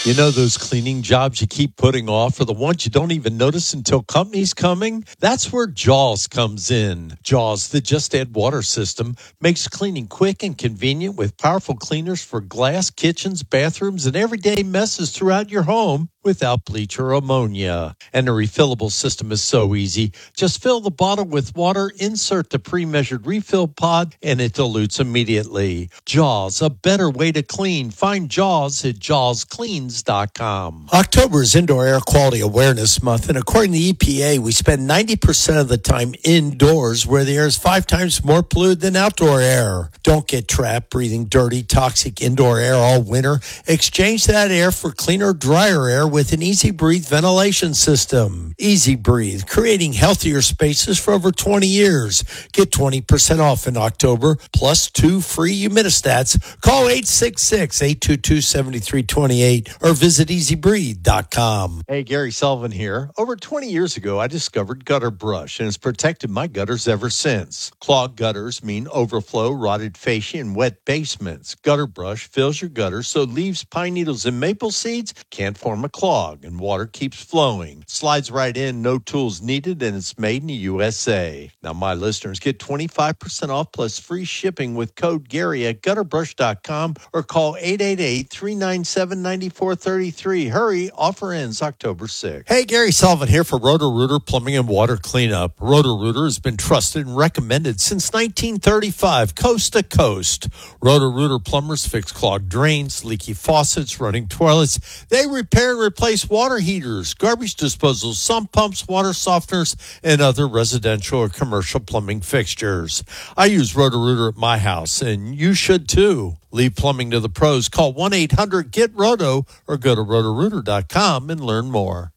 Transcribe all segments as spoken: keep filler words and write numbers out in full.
You know those cleaning jobs you keep putting off, or the ones you don't even notice until company's coming? That's where Jaws comes in. Jaws, the Just Add Water system, makes cleaning quick and convenient with powerful cleaners for glass, kitchens, bathrooms, and everyday messes throughout your home without bleach or ammonia. And the refillable system is so easy. Just fill the bottle with water, insert the pre-measured refill pod, and it dilutes immediately. Jaws, a better way to clean. Find Jaws at jaws cleans dot com. October is Indoor Air Quality Awareness Month, and according to the E P A, we spend ninety percent of the time indoors, where the air is five times more polluted than outdoor air. Don't get trapped breathing dirty, toxic indoor air all winter. Exchange that air for cleaner, drier air with an Easy Breathe ventilation system. Easy Breathe, creating healthier spaces for over twenty years. Get twenty percent off in October, plus two free humidistats. Call eight six six, eight two two, seven three two eight or visit easy breathe dot com. Hey, Gary Sullivan here. Over twenty years ago, I discovered Gutter Brush, and it's protected my gutters ever since. Clogged gutters mean overflow, rotted fascia, and wet basements. Gutter Brush fills your gutters so leaves, pine needles, and maple seeds can't form a clog, and water keeps flowing. Slides right in, no tools needed, and it's made in the U S A. Now, my listeners get twenty-five percent off plus free shipping with code Gary at gutter brush dot com or call eight eight eight, three nine seven, nine four three three. Hurry, offer ends October sixth. Hey, Gary Sullivan here for Roto-Rooter Plumbing and Water Cleanup. Roto-Rooter has been trusted and recommended since nineteen thirty-five, coast to coast. Roto-Rooter plumbers fix clogged drains, leaky faucets, running toilets. They repair and replace water heaters, garbage disposals, sump pumps, water softeners, and other residential or commercial plumbing fixtures. I use Roto-Rooter at my house, and you should too. Leave plumbing to the pros. Call one eight hundred get roto or go to roto rooter dot com and learn more.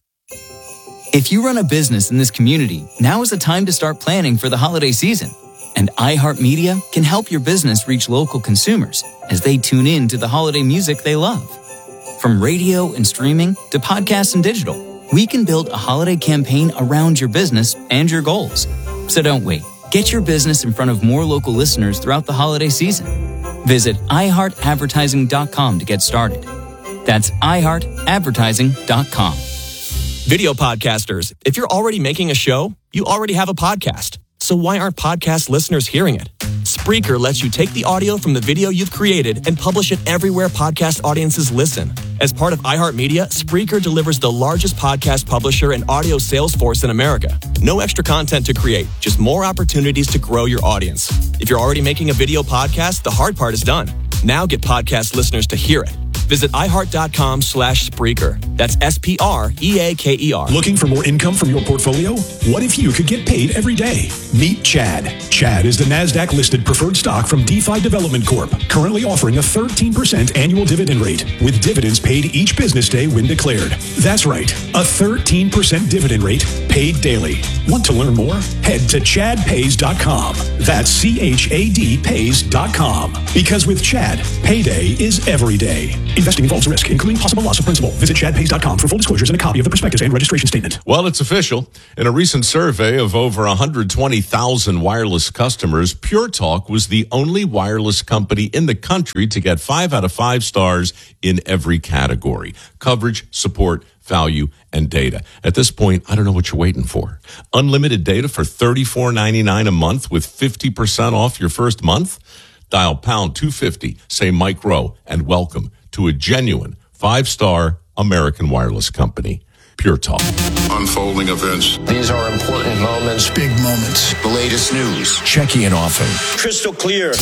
If you run a business in this community, now is the time to start planning for the holiday season. And iHeartMedia can help your business reach local consumers as they tune in to the holiday music they love. From radio and streaming to podcasts and digital, we can build a holiday campaign around your business and your goals. So don't wait. Get your business in front of more local listeners throughout the holiday season. Visit i heart advertising dot com to get started. That's i heart advertising dot com. Video podcasters, if you're already making a show, you already have a podcast. So why aren't podcast listeners hearing it? Spreaker lets you take the audio from the video you've created and publish it everywhere podcast audiences listen. As part of iHeartMedia, Spreaker delivers the largest podcast publisher and audio sales force in America. No extra content to create, just more opportunities to grow your audience. If you're already making a video podcast, the hard part is done. Now get podcast listeners to hear it. Visit iHeart.com slash Spreaker. That's S P R E A K E R. Looking for more income from your portfolio? What if you could get paid every day? Meet Chad. Chad is the NASDAQ-listed preferred stock from DeFi Development Corp, currently offering a thirteen percent annual dividend rate, with dividends paid each business day when declared. That's right, a thirteen percent dividend rate paid daily. Want to learn more? Head to chad pays dot com. That's C H A D pays dot com. Because with Chad, payday is every day. Investing involves risk, including possible loss of principal. Visit chad pays dot com for full disclosures and a copy of the prospectus and registration statement. Well, it's official. In a recent survey of over one hundred twenty thousand wireless customers, Pure Talk was the only wireless company in the country to get five out of five stars in every category: coverage, support, value, and data. At this point, I don't know what you're waiting for. Unlimited data for thirty-four ninety-nine a month with fifty percent off your first month? Dial pound two fifty, say Mike Rowe, and welcome to a genuine five-star American wireless company, Pure Talk. Unfolding events. These are important moments. Big moments. The latest news. Checking in often. Crystal clear.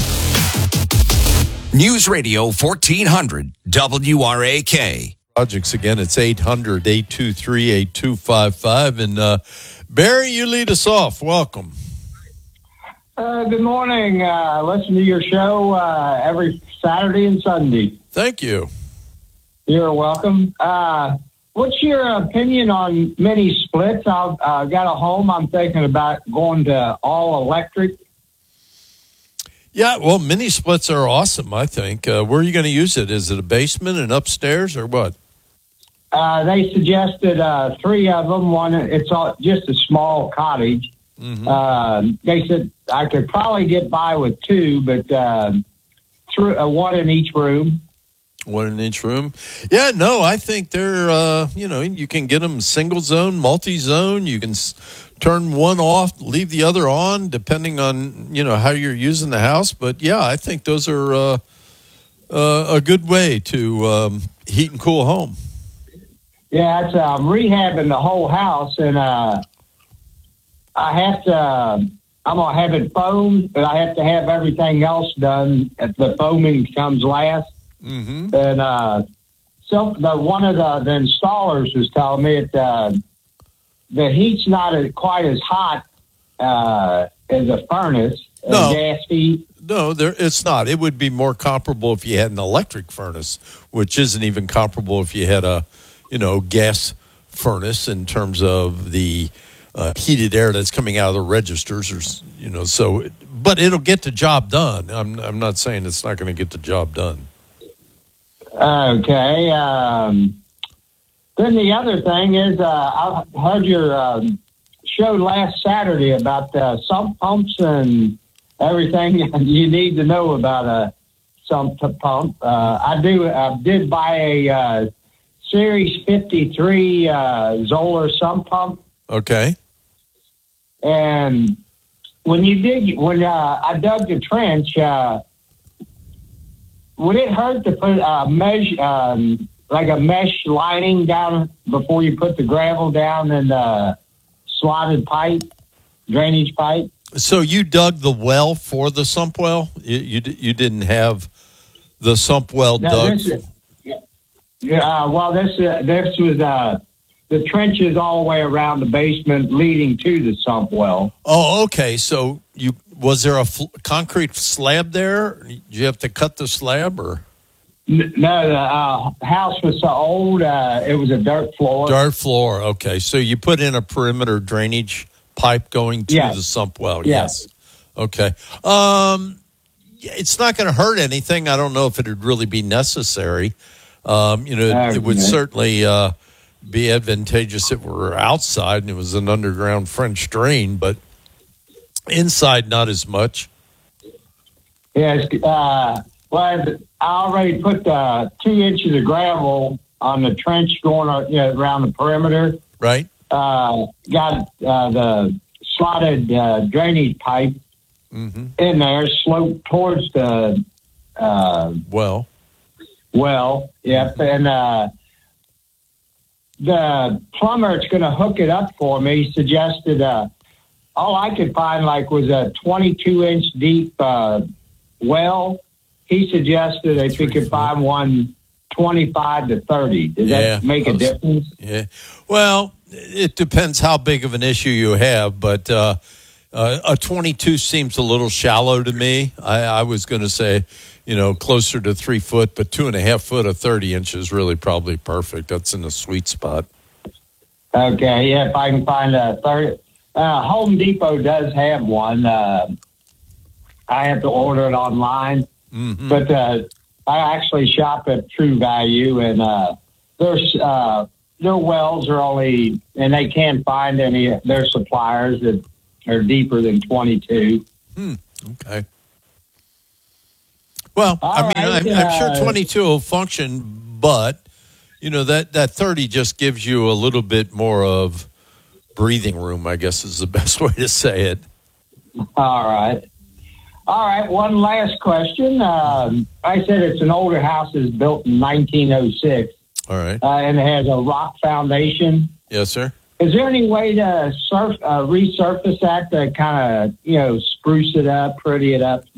News Radio fourteen hundred W R A K. Projects again, it's eight hundred, eight two three, eight two five five. And uh, Barry, you lead us off. Welcome. Uh, good morning. Uh, listen to your show uh, every Saturday and Sunday. Thank you. You're welcome. Uh, what's your opinion on mini splits? I've uh, got a home. I'm thinking about going to all electric. Yeah, well, mini splits are awesome, I think. Uh, where are you going to use it? Is it a basement and upstairs or what? Uh, they suggested uh, three of them. One, it's all, just a small cottage. Mm-hmm. Uh, they said I could probably get by with two, but uh, through uh, one in each room. One an inch room. Yeah, no, I think they're, uh, you know, you can get them single zone, multi zone. You can s- turn one off, leave the other on, depending on, you know, how you're using the house. But yeah, I think those are uh, uh, a good way to um, heat and cool a home. Yeah, it's um, rehabbing the whole house, and uh, I have to. Uh, I'm gonna have it foamed, but I have to have everything else done. If the foaming comes last, mm-hmm. and uh, so the one of the, the installers was telling me that uh, the heat's not as, quite as hot uh, as a furnace, No. a gas heat. No, there it's not. It would be more comparable if you had an electric furnace, which isn't even comparable if you had a, you know, gas furnace in terms of the uh, heated air that's coming out of the registers, or you know. So, but it'll get the job done. I'm I'm not saying it's not going to get the job done. Okay. Um, then the other thing is, uh, I heard your um, show last Saturday about uh, sump pumps and everything you need to know about a sump pump. Uh, I do. I did buy a uh, Series fifty-three uh, Zoller sump pump. Okay. And when you dig, when uh, I dug the trench, uh, would it hurt to put a mesh, um, like a mesh lining down before you put the gravel down and the slotted pipe, drainage pipe? So you dug the well for the sump well? You you, you didn't have the sump well No, dug? this is, yeah, uh, well, this uh, this was uh, the trenches all the way around the basement leading to the sump well. Oh, okay. So you was there a fl- concrete slab there? Did you have to cut the slab or? N- No, the uh, house was so old, uh, it was a dirt floor. Dirt floor. Okay. So you put in a perimeter drainage pipe going to Yes. the sump well. Yes. Yes. Okay. Um, yeah, it's not going to hurt anything. I don't know if it would really be necessary. Um, you know, it, it would Okay. certainly uh, be advantageous if we were outside and it was an underground French drain, but inside, not as much. Yes, uh, well, I already put uh, two inches of gravel on the trench going uh, you know, around the perimeter. Right. Uh, got uh, the slotted uh, drainage pipe Mm-hmm. in there, sloped towards the uh, Well, well. Yep, and uh, the plumber that's going to hook it up for me suggested uh, all I could find like was a twenty-two inch deep uh, well. He suggested if we could find one twenty-five to thirty. Does Yeah, that make a those- difference? yeah. Well, it depends how big of an issue you have, but uh, uh, a twenty-two seems a little shallow to me. I, I was going to say, you know, closer to three foot, but two and a half foot of thirty inches really probably perfect. That's in the sweet spot. Okay, yeah, if I can find a thirty. Uh, Home Depot does have one. Uh, I have to order it online, Mm-hmm. but uh, I actually shop at True Value, and uh, there's uh, their wells are only, and they can't find any their suppliers that are deeper than twenty-two. Hmm. Okay. Well, All I mean, right, I'm, I'm uh, sure twenty-two will function, but you know that that thirty just gives you a little bit more of breathing room, I guess is the best way to say it. All right. All right, one last question. Um, I said it's an older house. It's built in nineteen oh six, All right. uh, and it has a rock foundation. Yes, sir. Is there any way to surf, uh, resurface that to kind of, you know, spruce it up, pretty it up?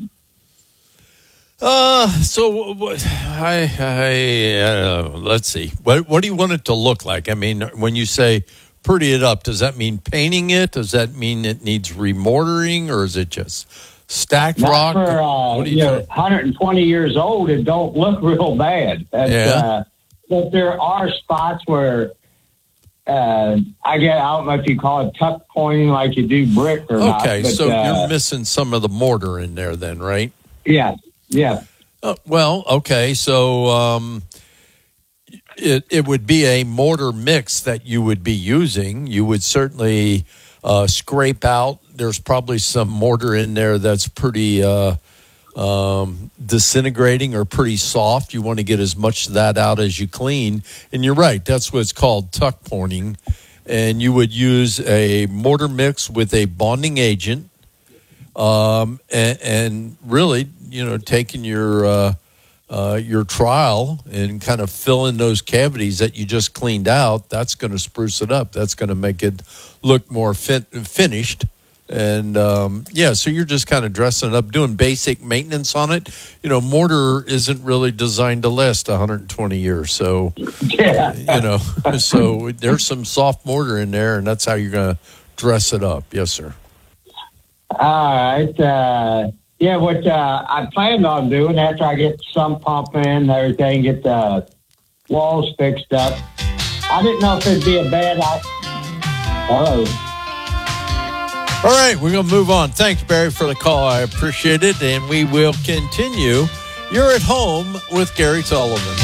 Uh, so what? I, I uh, let's see. What what do you want it to look like? I mean, when you say pretty it up, does that mean painting it? Does that mean it needs remortaring, or is it just stacked Not rock? for, uh, What do you you know, think? one hundred twenty years old, it don't look real bad. That's, Yeah. uh, but there are spots where, uh, I get, I don't know if you call it tuck pointing like you do brick or not. Okay, but, so uh, you're missing some of the mortar in there, then, right? Yeah, yeah. Uh, well, okay, so um, it it would be a mortar mix that you would be using. You would certainly uh, scrape out. There's probably some mortar in there that's pretty uh, um, disintegrating or pretty soft. You want to get as much of that out as you clean. And you're right, that's what it's called, tuck pointing. And you would use a mortar mix with a bonding agent, um, and, and really, you know, taking your uh, uh, your trial and kind of fill in those cavities that you just cleaned out. That's going to spruce it up. That's going to make it look more fin- finished. And, um, yeah, so you're just kind of dressing it up, doing basic maintenance on it. You know, mortar isn't really designed to last one hundred twenty years. So, Yeah. you know, so there's some soft mortar in there, and that's how you're going to dress it up. Yes, sir. All right. Uh, yeah, what uh, I planned on doing after I get some pump in and everything, get the walls fixed up, I didn't know if it'd be a bad idea. Oh. All right, we're going to move on. Thanks, Barry, for the call. I appreciate it, and we will continue. You're at home with Gary Sullivan.